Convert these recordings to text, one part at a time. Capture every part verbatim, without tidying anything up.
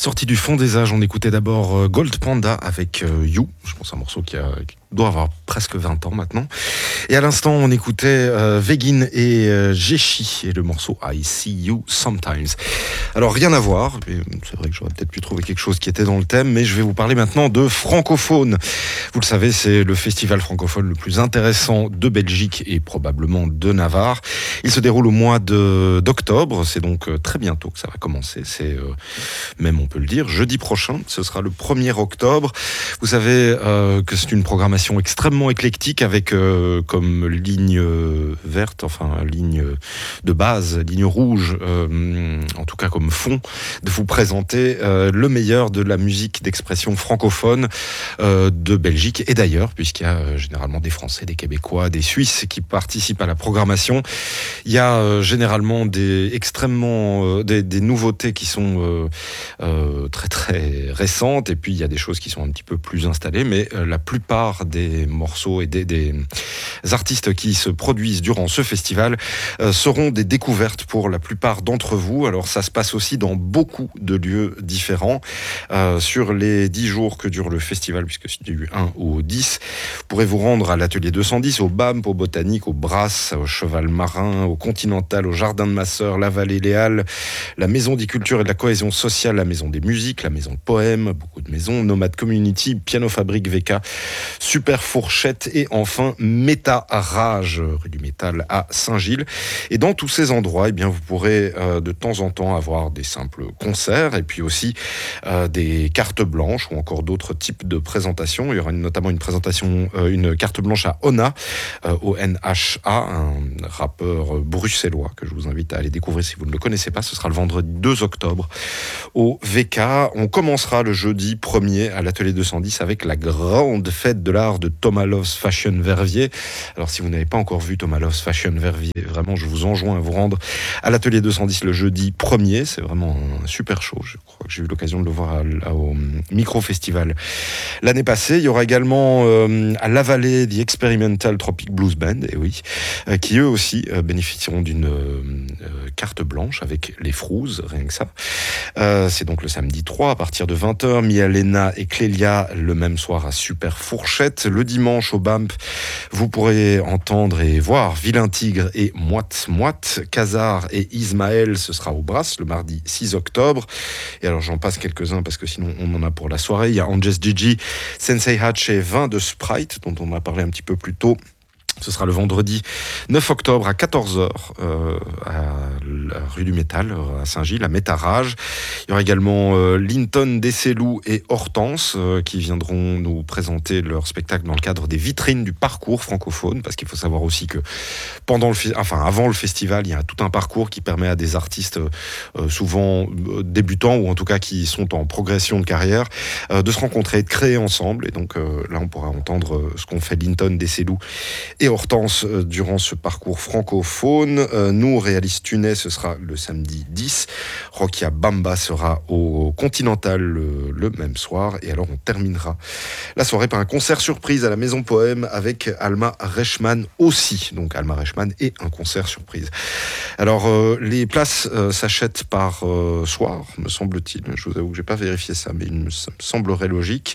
Sorti du fond des âges, on écoutait d'abord euh, Gold Panda avec euh, You. Je pense un morceau qui, a, qui doit avoir presque vingt ans maintenant. Et à l'instant, on écoutait euh, Vegin et euh, Jeshi et le morceau I See You Sometimes. Alors, rien à voir. C'est vrai que j'aurais peut-être pu trouver quelque chose qui était dans le thème, mais je vais vous parler maintenant de Francophone. Vous le savez, c'est le festival francophone le plus intéressant de Belgique et probablement de Navarre. Il se déroule au mois de, d'octobre. C'est donc euh, très bientôt que ça va commencer. C'est euh, même, on peut le dire, jeudi prochain. Ce sera le premier octobre. Vous savez euh, que c'est une programmation extrêmement éclectique avec euh, comme ligne euh, verte, enfin ligne de base, ligne rouge, euh, en tout cas comme fond, de vous présenter euh, le meilleur de la musique d'expression francophone euh, de Belgique et d'ailleurs, puisqu'il y a euh, généralement des Français, des Québécois, des Suisses qui participent à la programmation. Il y a euh, généralement des extrêmement euh, des, des nouveautés qui sont euh, euh, très très récentes et puis il y a des choses qui sont un petit peu plus installées, mais euh, la plupart des morceaux et des, des artistes qui se produisent durant ce festival euh, seront des découvertes pour la plupart d'entre vous. Alors ça se passe aussi dans beaucoup de lieux différents euh, sur les dix jours que dure le festival, puisque c'est du un au dix. Vous pourrez vous rendre à l'atelier deux cent dix, au B A M P, au Botanique, au Brass, au Cheval Marin, au Continental, au Jardin de ma Sœur, la Vallée Léale, la Maison des Cultures et de la Cohésion Sociale, la Maison des Musiques, la Maison de Poèmes, beaucoup de maisons, Nomade Community, Piano Fabrique V K, Super Fourchette et enfin Méta Rage, rue du Métal à Saint-Gilles. Et dans tous ces endroits, eh bien, vous pourrez euh, de temps en temps avoir des simples concerts et puis aussi euh, des cartes blanches ou encore d'autres types de présentations. Il y aura une, notamment une présentation, euh, une carte blanche à Ona, euh, O N H A, un rappeur bruxellois que je vous invite à aller découvrir si vous ne le connaissez pas. Ce sera le vendredi deux octobre au V K. On commencera le jeudi premier à l'atelier deux cent dix avec la grande fête de l'art de Thomas Loves Fashion Verviers. Alors si vous n'avez pas encore vu Thomas Loves Fashion Verviers, vraiment je vous enjoins à vous rendre à l'atelier deux cent dix le jeudi premier. C'est vraiment un super show. Je crois que j'ai eu l'occasion de le voir à, à, au Micro Festival l'année passée. Il y aura également euh, à La Vallée The Experimental Tropic Blues Band, et oui, euh, qui eux aussi euh, bénéficieront d'une euh, carte blanche avec les Frouz, rien que ça. Euh, c'est donc le samedi trois à partir de vingt heures. Mialena et Clélia le même soir à Super Fourchette. Le dimanche au B A M P, vous pourrez entendre et voir Vilain Tigre et Moite Moite. Kazar et Ismaël, ce sera au Brass le mardi six octobre. Et alors j'en passe quelques-uns parce que sinon on en a pour la soirée. Il y a Anges Gigi, Sensei Hatch et Vin de Sprite dont on a parlé un petit peu plus tôt. Ce sera le vendredi neuf octobre à quatorze heures euh, à la rue du Métal, à Saint-Gilles, à Métarage. Il y aura également euh, Linton, Desselou et Hortense euh, qui viendront nous présenter leur spectacle dans le cadre des vitrines du parcours francophone, parce qu'il faut savoir aussi que pendant le, enfin avant le festival, il y a tout un parcours qui permet à des artistes euh, souvent euh, débutants ou en tout cas qui sont en progression de carrière euh, de se rencontrer, de créer ensemble. Et donc euh, là, on pourra entendre euh, ce qu'ont fait Linton, Desselou et Hortense euh, durant ce parcours francophone. Euh, nous, Réaliste Tunet, ce sera le samedi dix. Rokia Bamba sera au Continental le, le même soir. Et alors, on terminera la soirée par un concert surprise à la Maison Poème avec Alma Reichmann aussi. Donc, Alma Reichmann et un concert surprise. Alors, euh, les places euh, s'achètent par euh, soir, me semble-t-il. Je vous avoue que j'ai pas vérifié ça, mais il me, ça me semblerait logique.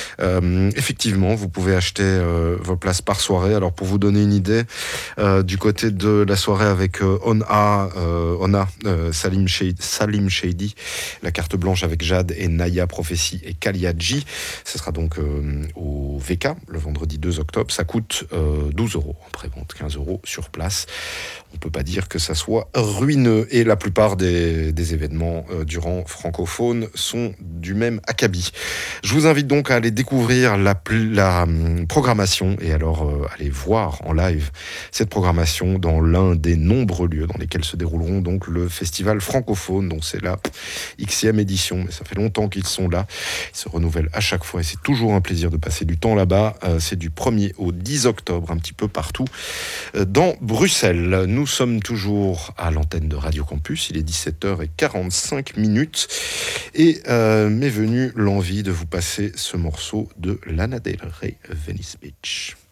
Euh, effectivement, vous pouvez acheter euh, vos places par soirée. Alors, pour vous donner une idée, euh, du côté de la soirée avec euh, Ona, euh, Ona euh, Salim, Shady, Salim Shady, la carte blanche avec Jade et Naya Prophétie et Kaliadji, ce sera donc euh, au V K le vendredi deux octobre. Ça coûte euh, douze euros en prévente, quinze euros sur place. On ne peut pas dire que ça soit ruineux. Et la plupart des, des événements euh, durant Francophone sont du même acabit. Je vous invite donc à aller découvrir la, la hum, programmation et alors euh, aller voir en live cette programmation dans l'un des nombreux lieux dans lesquels se dérouleront donc le festival francophone. Donc c'est la Xème édition, mais ça fait longtemps qu'ils sont là. Ils se renouvellent à chaque fois et c'est toujours un plaisir de passer du temps là-bas. Euh, c'est du premier au dix octobre, un petit peu partout euh, dans Bruxelles. Nous sommes toujours à l'antenne de Radio Campus. Il est dix-sept heures quarante-cinq minutes et euh, m'est venue l'envie de vous passer ce morceau de Lana Del Rey, Venice Beach.